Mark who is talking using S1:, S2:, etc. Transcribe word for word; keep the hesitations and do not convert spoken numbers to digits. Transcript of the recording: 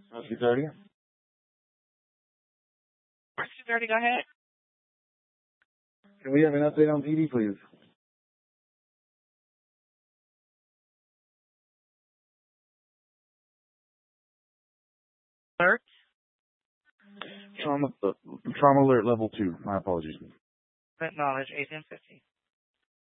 S1: two thirty.
S2: two thirty, go ahead.
S1: Can we have an update on P D, please?
S2: Alert?
S1: Trauma, uh, trauma alert level two. My apologies.
S2: Acknowledge, eight ten fifty.